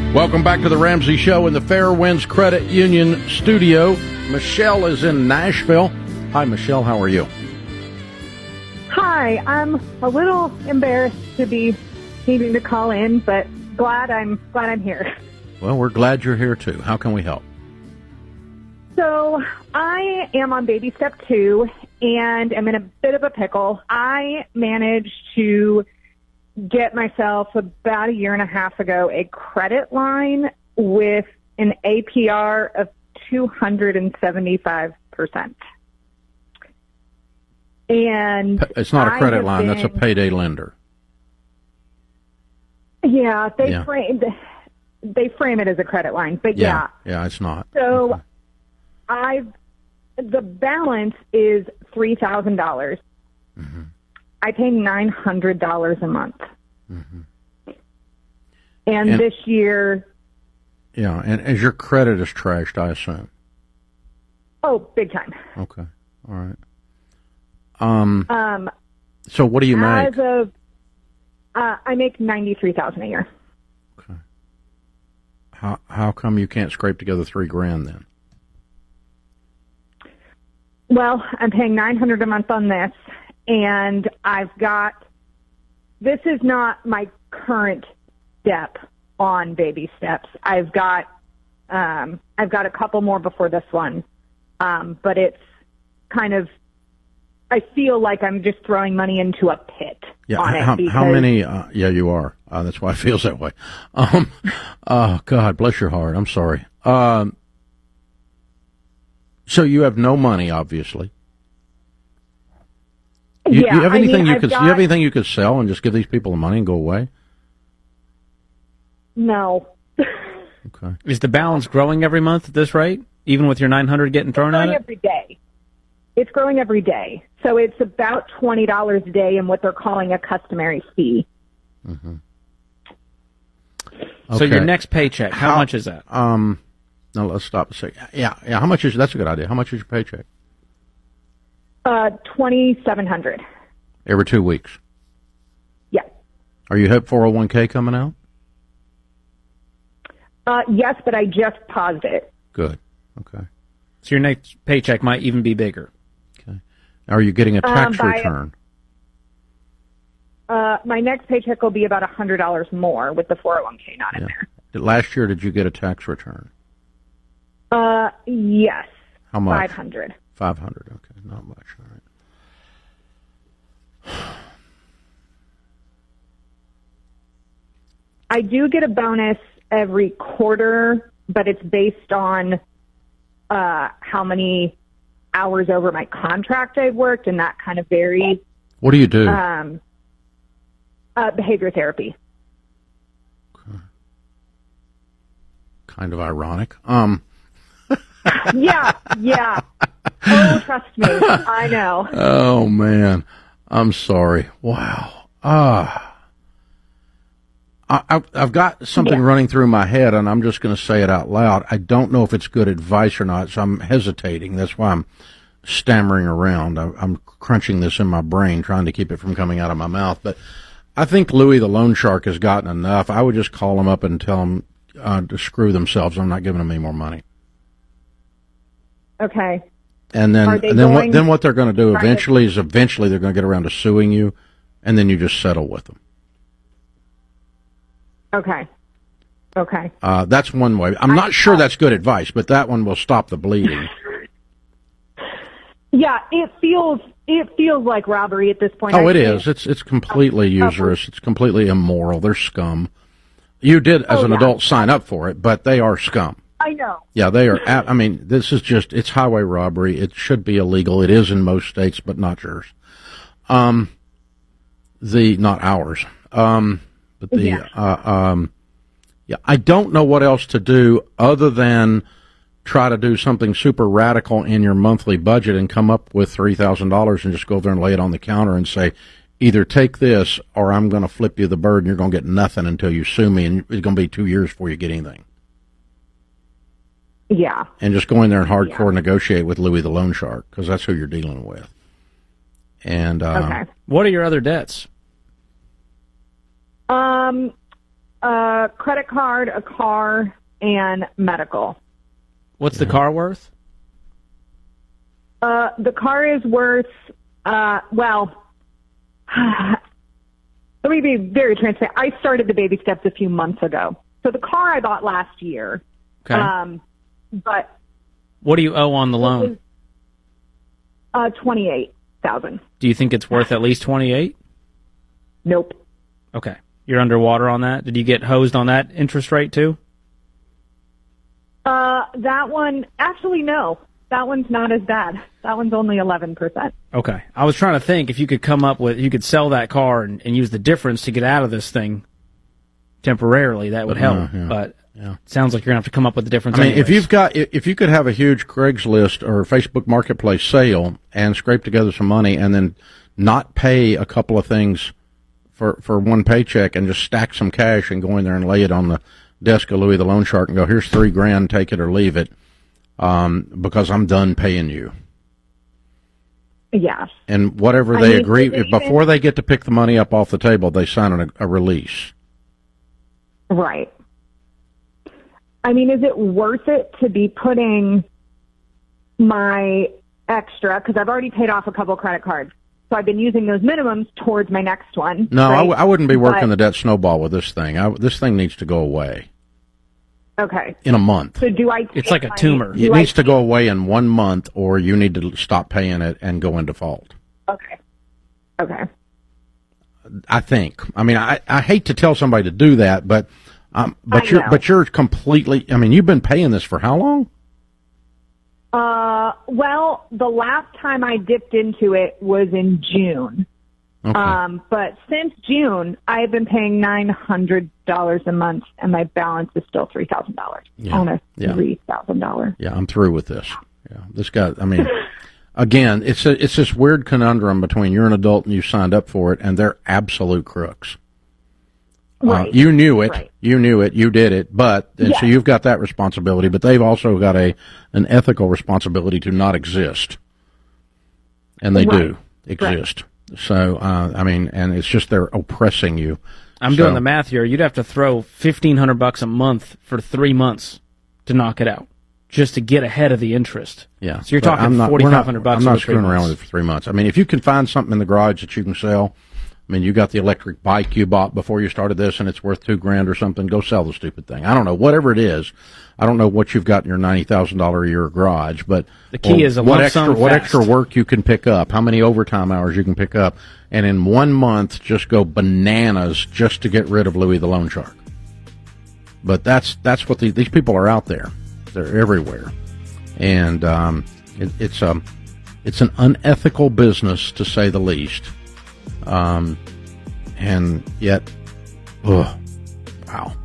Welcome back to the Ramsey Show in the Fairwinds Credit Union studio. Michelle is in Nashville. Hi, Michelle. How are you? Hi. I'm a little embarrassed to be needing to call in, but glad I'm here. Well, we're glad you're here too. How can we help? So I am on baby step 2, and I'm in a bit of a pickle. I managed to get myself about a year and a half ago a credit line with an APR of 275%. And it's not a credit line, that's a payday lender. Yeah, they frame it as a credit line, but yeah. Yeah, it's not. So the balance is $3,000. Mm-hmm. I pay $900 a month. Mm-hmm. And this year... Yeah, and as your credit is trashed, I assume. Oh, big time. Okay, all right. So what do you make? I make $93,000 a year. Okay. How come you can't scrape together $3,000 then? Well, I'm paying $900 a month on this, and this is not my current step on baby steps. I've got a couple more before this one, but it's kind of, I feel like I'm just throwing money into a pit on it. How many? Yeah, you are. That's why it feels that way. Oh God, bless your heart. I'm sorry. So you have no money, obviously. You have anything you have anything you could sell and just give these people the money and go away? No. Okay. Is the balance growing every month at this rate, even with your $900 getting thrown at it? Every day. It's growing every day. So it's about $20 a day in what they're calling a customary fee. Mm-hmm. Okay. So your next paycheck, how much is that? No, let's stop a second. Yeah. How much is? That's a good idea. How much is your paycheck? $2,700. Every 2 weeks. Yeah. Are you HIP 401k coming out? Yes, but I just paused it. Good. Okay. So your next paycheck might even be bigger. Okay. Are you getting a tax return? My next paycheck will be about $100 more with the 401k not in there. Last year, did you get a tax return? Yes. How much? $500. $500. Okay, not much. All right. I do get a bonus every quarter, but it's based on how many hours over my contract I've worked, and that kind of varies. What do you do? Behavior therapy. Okay. Kind of ironic. Yeah. Oh, trust me, I know. Oh man, I'm sorry. Wow. I've got something running through my head, and I'm just going to say it out loud. I don't know if it's good advice or not, so I'm hesitating. That's why I'm stammering around. I'm crunching this in my brain, trying to keep it from coming out of my mouth. But I think Louis the Loan Shark has gotten enough. I would just call him up and tell him to screw themselves. I'm not giving them any more money. Okay. And then what they're going to do eventually they're going to get around to suing you, and then you just settle with them. Okay. That's one way. I'm not sure that's good advice, but that one will stop the bleeding. Yeah, it feels like robbery at this point. Oh, it is. It's completely usurious. It's completely immoral. They're scum. You did, as an adult, sign up for it, but they are scum. I know. Yeah, they are. I mean, this is just, it's highway robbery. It should be illegal. It is in most states, but not yours. Not ours. I don't know what else to do other than try to do something super radical in your monthly budget and come up with $3,000 and just go there and lay it on the counter and say, either take this or I'm going to flip you the bird and you're going to get nothing until you sue me, and it's going to be 2 years before you get anything. Yeah. And just go in there and hardcore negotiate with Louis the Loan Shark, because that's who you're dealing with. And what are your other debts? a credit card, a car, and medical. What's the car worth? The car is worth, well, let me be very transparent. I started the baby steps a few months ago. So the car I bought last year. Okay. But what do you owe on the loan? $28,000. Do you think it's worth at least 28? Nope. Okay. You're underwater on that? Did you get hosed on that interest rate too? That one, actually, no. That one's not as bad. That one's only 11%. Okay. I was trying to think if you could come up with, you could sell that car and use the difference to get out of this thing temporarily. That would help. Yeah. But it sounds like you're going to have to come up with the difference. I mean, anyways. if you could have a huge Craigslist or Facebook Marketplace sale and scrape together some money and then not pay a couple of things for one paycheck and just stack some cash and go in there and lay it on the desk of Louis the Loan Shark and go, here's $3,000, take it or leave it, because I'm done paying you. Yes. And whatever they agree, before they get to pick the money up off the table, they sign a release. Right. I mean, is it worth it to be putting my extra, because I've already paid off a couple credit cards, so I've been using those minimums towards my next one. No, right? I wouldn't be working the debt snowball with this thing. This thing needs to go away. Okay. In a month. So do I? It's like a tumor. It needs to go away in 1 month, or you need to stop paying it and go in default. Okay. Okay. I think. I mean, I hate to tell somebody to do that, but you're completely. I mean, you've been paying this for how long? Well, the last time I dipped into it was in June. Okay. But since June, I have been paying $900 a month, and my balance is still $3,000. Almost $3,000. Yeah, I'm through with this. Yeah, this guy. I mean, again, it's this weird conundrum between you're an adult and you signed up for it, and they're absolute crooks. Right. You knew it. Right. You knew it. You did it. So you've got that responsibility, but they've also got an ethical responsibility to not exist, and they do exist. Right. So, I mean, and it's just they're oppressing you. I'm doing the math here. You'd have to throw $1,500 a month for 3 months to knock it out, just to get ahead of the interest. Yeah. So you're talking $4,500. I'm not screwing around with it for 3 months. I mean, if you can find something in the garage that you can sell, I mean, you got the electric bike you bought before you started this, and it's worth $2,000 or something. Go sell the stupid thing. I don't know, whatever it is. I don't know what you've got in your $90,000 a year garage, but the key is what extra work you can pick up, how many overtime hours you can pick up, and in 1 month just go bananas just to get rid of Louis the Loan Shark. But that's what these people are out there. They're everywhere, and it's an unethical business to say the least. And yet, wow.